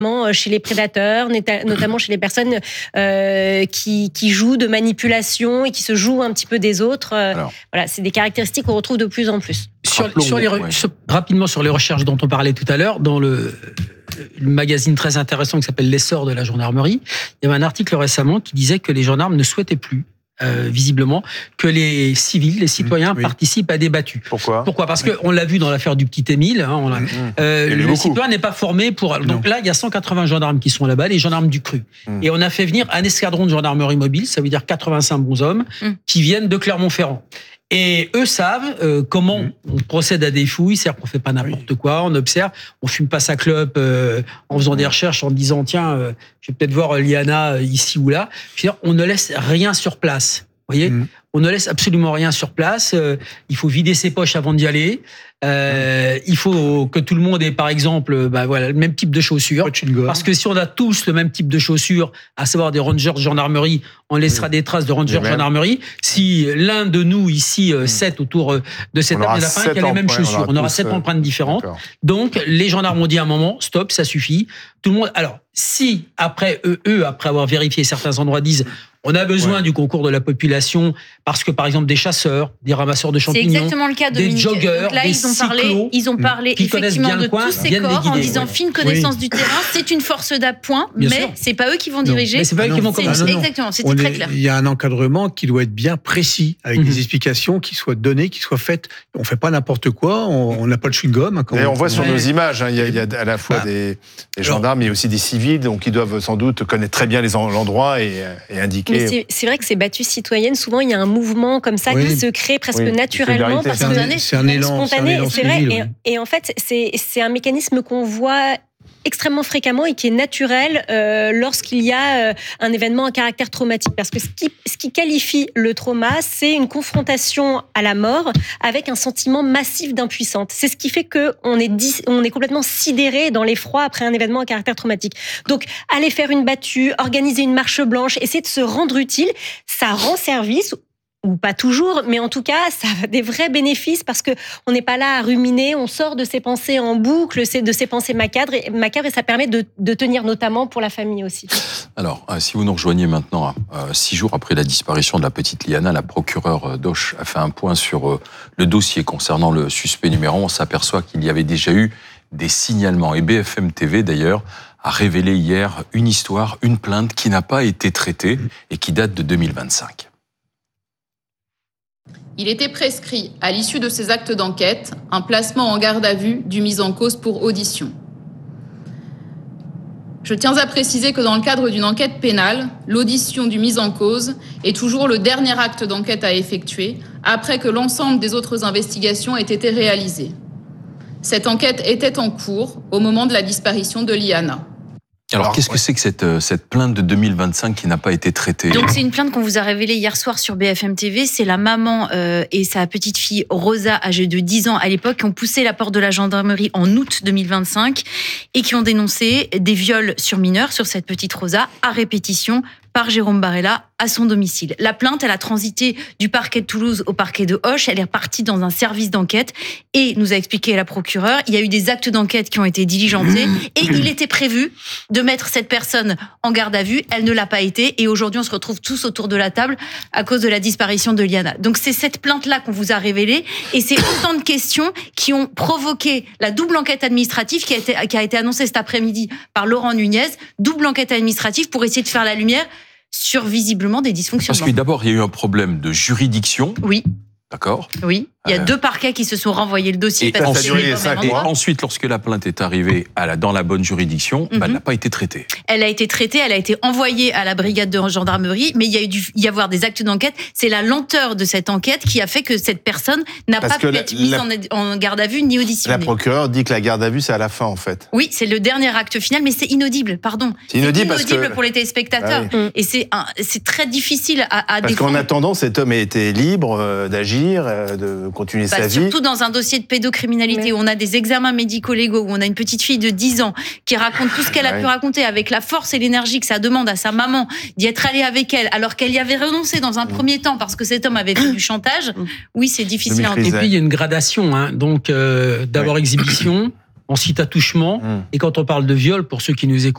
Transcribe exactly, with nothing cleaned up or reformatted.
chez les prédateurs, notamment chez les personnes euh, qui, qui jouent de manipulation et qui se jouent un petit peu des autres. Alors, voilà, c'est des caractéristiques qu'on retrouve de plus en plus. Sur, sur les, ouais. sur, rapidement sur les recherches dont on parlait tout à l'heure, dans le, le magazine très intéressant qui s'appelle L'essor de la gendarmerie, il y avait un article récemment qui disait que les gendarmes ne souhaitaient plus Euh, visiblement, que les civils, les citoyens oui. participent à des battues. Pourquoi Pourquoi Parce oui. qu'on l'a vu dans l'affaire du petit Émile, hein, on a, mmh. euh, le beaucoup. citoyen n'est pas formé pour... Non. Donc là, il y a cent quatre-vingts gendarmes qui sont là-bas, les gendarmes du cru. Mmh. Et on a fait venir un escadron de gendarmerie mobile, ça veut dire quatre-vingt-cinq bons hommes, mmh. qui viennent de Clermont-Ferrand. Et eux savent euh, comment mmh. on procède à des fouilles, c'est-à-dire qu'on fait pas n'importe oui. quoi, on observe, on fume pas sa clope euh, en faisant des recherches, en disant tiens, euh, je vais peut-être voir Liana euh, ici ou là. Je veux dire, on ne laisse rien sur place. Vous voyez, mmh. on ne laisse absolument rien sur place. Euh, il faut vider ses poches avant d'y aller. Euh, il faut que tout le monde ait, par exemple, bah voilà, le même type de chaussures. Parce que si on a tous le même type de chaussures, à savoir des rangers de gendarmerie, on laissera oui. des traces de rangers de gendarmerie. Si l'un de nous ici, euh, sept autour de cette table, il y en a pas un qui a les mêmes chaussures. On aura sept euh... empreintes différentes. D'accord. Donc, les gendarmes ont dit à un moment, stop, ça suffit. Tout le monde. Alors, si après eux, eux, après avoir vérifié certains endroits, disent on a besoin ouais. du concours de la population parce que, par exemple, des chasseurs, des ramasseurs de champignons, c'est exactement le cas, des joggeurs, là, des ils ont parlé, ils ont parlé effectivement de coin, tous ces corps en disant ouais. fine connaissance oui. du terrain, c'est une force d'appoint, bien mais sûr. C'est pas eux qui vont diriger. Mais c'est pas eux qui vont commencer. Exactement, c'était très clair. Il y a un encadrement qui doit être bien précis, avec mm-hmm. des explications qui soient données, qui soient faites. On fait pas n'importe quoi, on n'a pas de chewing-gum. Hein, et on, on voit sur nos images, hein, il, y a, il y a à la fois bah. des, des gendarmes, mais aussi des civils, donc ils doivent sans doute connaître très bien les l'endroit et, et indiquer. Mais c'est, c'est vrai que ces battues citoyennes, souvent il y a un mouvement comme ça oui. qui se crée presque oui. naturellement parce c'est un, que c'est un élan, spontané. C'est, un élan c'est vrai. civil, et, oui. et en fait, c'est, c'est un mécanisme qu'on voit extrêmement fréquemment et qui est naturel euh, lorsqu'il y a euh, un événement à caractère traumatique. Parce que ce qui, ce qui qualifie le trauma, c'est une confrontation à la mort avec un sentiment massif d'impuissance. C'est ce qui fait qu'on est, dis, on est complètement sidéré dans l'effroi après un événement à caractère traumatique. Donc, aller faire une battue, organiser une marche blanche, essayer de se rendre utile, ça rend service, ou pas toujours, mais en tout cas, ça a des vrais bénéfices parce que on n'est pas là à ruminer, on sort de ses pensées en boucle, c'est de ses pensées macabres et, macabres et ça permet de, de tenir notamment pour la famille aussi. Alors, euh, si vous nous rejoignez maintenant, euh, six jours après la disparition de la petite Liana, la procureure d'Auch a fait un point sur euh, le dossier concernant le suspect numéro un. On s'aperçoit qu'il y avait déjà eu des signalements. Et B F M T V, d'ailleurs, a révélé hier une histoire, une plainte qui n'a pas été traitée et qui date de deux mille vingt-cinq. Il était prescrit, à l'issue de ces actes d'enquête, un placement en garde à vue du mis en cause pour audition. Je tiens à préciser que dans le cadre d'une enquête pénale, l'audition du mis en cause est toujours le dernier acte d'enquête à effectuer, après que l'ensemble des autres investigations aient été réalisées. Cette enquête était en cours au moment de la disparition de Liana. Alors, Alors qu'est-ce ouais. que c'est que cette, cette plainte de deux mille vingt-cinq qui n'a pas été traitée ? Donc, c'est une plainte qu'on vous a révélée hier soir sur B F M T V. C'est la maman euh, et sa petite fille Rosa, âgée de dix ans à l'époque, qui ont poussé la porte de la gendarmerie en août deux mille vingt-cinq et qui ont dénoncé des viols sur mineurs sur cette petite Rosa à répétition par Jérôme Barella à son domicile. La plainte, elle a transité du parquet de Toulouse au parquet de Auch. Elle est repartie dans un service d'enquête et nous a expliqué la procureure, il y a eu des actes d'enquête qui ont été diligentés et il était prévu de mettre cette personne en garde à vue. Elle ne l'a pas été et aujourd'hui, on se retrouve tous autour de la table à cause de la disparition de Liana. Donc, c'est cette plainte-là qu'on vous a révélée et c'est autant de questions qui ont provoqué la double enquête administrative qui a été, qui a été annoncée cet après-midi par Laurent Nunez. Double enquête administrative pour essayer de faire la lumière sur visiblement des dysfonctionnements. Parce que d'abord, il y a eu un problème de juridiction. Oui. D'accord. Oui, il y a euh... deux parquets qui se sont renvoyés le dossier. Et, parce ensuite, que et ensuite, lorsque la plainte est arrivée à la, dans la bonne juridiction, mm-hmm. bah, elle n'a pas été traitée. Elle a été traitée, elle a été envoyée à la brigade de gendarmerie, mais il y a eu dû y avoir des actes d'enquête. C'est la lenteur de cette enquête qui a fait que cette personne n'a parce pas pu la, être mise la, en, en garde à vue ni auditionnée. La procureure dit que la garde à vue, c'est à la fin, en fait. Oui, c'est le dernier acte final, mais c'est inaudible, pardon. C'est inaudible, c'est inaudible que... pour les téléspectateurs. Ah oui. Et c'est, un, c'est très difficile à, à parce défendre. Parce qu'en attendant, cet homme a été libre euh, d'agir, euh, de continuer bah, sa vie. Surtout dans un dossier de pédocriminalité mais... où on a des examens médico-légaux, où on a une petite fille de dix ans qui raconte tout ce qu'elle a ouais. pu raconter avec la force et l'énergie que ça demande à sa maman d'y être allée avec elle, alors qu'elle y avait renoncé dans un mmh. premier temps parce que cet homme avait fait du chantage. Oui, c'est difficile à entendre. Et puis il y a une gradation, hein. Donc euh, d'abord ouais. exhibition, ensuite attouchement, mmh. et quand on parle de viol, pour ceux qui nous écoutent,